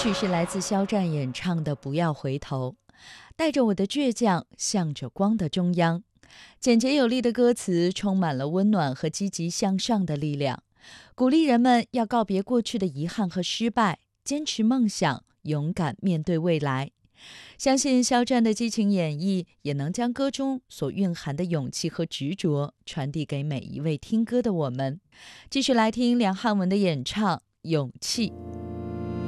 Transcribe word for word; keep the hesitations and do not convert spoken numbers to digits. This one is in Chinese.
曲是来自肖战演唱的《不要回头》，带着我的倔强，向着光的中央。简洁有力的歌词充满了温暖和积极向上的力量，鼓励人们要告别过去的遗憾和失败，坚持梦想，勇敢面对未来。相信肖战的激情演绎也能将歌中所蕴含的勇气和执着传递给每一位听歌的我们。继续来听梁汉文的演唱《勇气》。